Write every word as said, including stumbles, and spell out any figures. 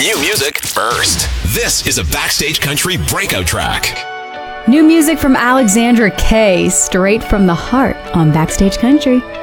New music first. This is a Backstage Country breakout track. New music from Alexandra Kay, straight from the heart on Backstage Country.